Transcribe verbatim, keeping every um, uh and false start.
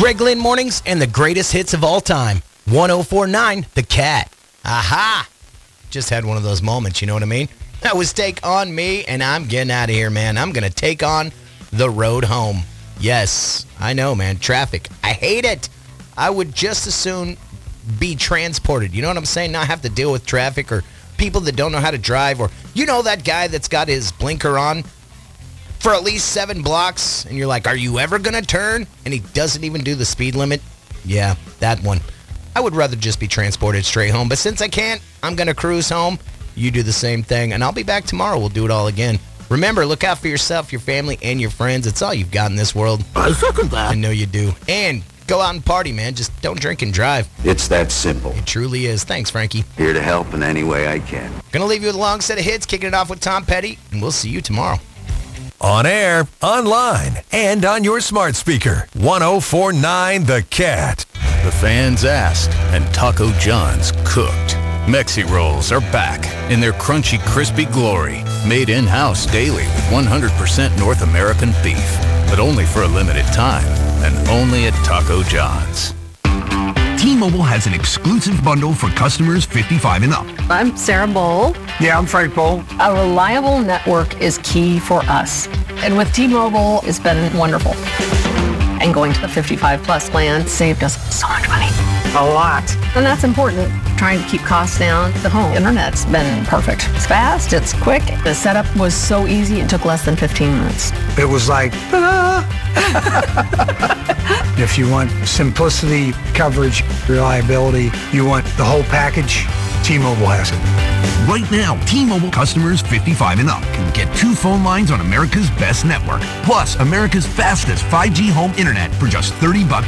Greg Lynn Mornings and the greatest hits of all time. one oh four point nine The Cat. Aha! Just had one of those moments, you know what I mean? That was Take On Me, and I'm getting out of here, man. I'm going to take on the road home. Yes, I know, man. Traffic. I hate it. I would just as soon be transported. You know what I'm saying? Not have to deal with traffic or people that don't know how to drive, or you know that guy that's got his blinker on for at least seven blocks, and you're like, are you ever going to turn? And he doesn't even do the speed limit. Yeah, that one. I would rather just be transported straight home, but since I can't, I'm going to cruise home. You do the same thing, and I'll be back tomorrow. We'll do it all again. Remember, look out for yourself, your family, and your friends. It's all you've got in this world. I second that. I know you do. And go out and party, man. Just don't drink and drive. It's that simple. It truly is. Thanks, Frankie. Here to help in any way I can. Gonna leave you with a long set of hits, kicking it off with Tom Petty, and we'll see you tomorrow. On air, online, and on your smart speaker. one oh four point nine The Cat. The fans asked, and Taco John's cooked. Mexi Rolls are back in their crunchy, crispy glory. Made in-house daily with one hundred percent North American beef. But only for a limited time, and only at Taco John's. T-Mobile has an exclusive bundle for customers fifty-five and up. I'm Sarah Bowl. Yeah, I'm Frank Bowl. A reliable network is key for us. And with T-Mobile, it's been wonderful. And going to the fifty-five plus plan saved us so much money. A lot. And that's important. Trying to keep costs down. The home internet's been perfect. It's fast, it's quick. The setup was so easy, it took less than fifteen minutes. It was like, ta-da! If you want simplicity, coverage, reliability, you want the whole package, T-Mobile has it. Right now, T-Mobile customers fifty-five and up can get two phone lines on America's best network, plus America's fastest five G home internet for just thirty bucks